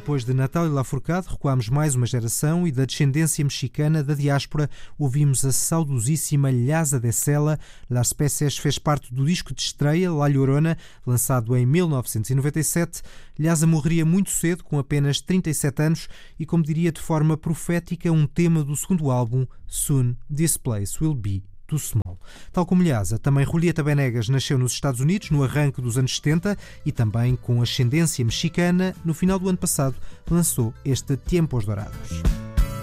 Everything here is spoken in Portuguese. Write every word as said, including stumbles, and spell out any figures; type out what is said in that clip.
depois de Natália Lafourcade, recuámos mais uma geração e da descendência mexicana da diáspora ouvimos a saudosíssima Llasa de Cela. Las Peces fez parte do disco de estreia La Llorona, lançado em mil novecentos e noventa e sete. Llasa morreria muito cedo, com apenas trinta e sete anos, e como diria de forma profética um tema do segundo álbum, Soon This Place Will Be Too Small. Tal como Llasa, também Julieta Venegas nasceu nos Estados Unidos no arranque dos anos setenta e também com ascendência mexicana, no final do ano passado lançou este Tiempos Dourados.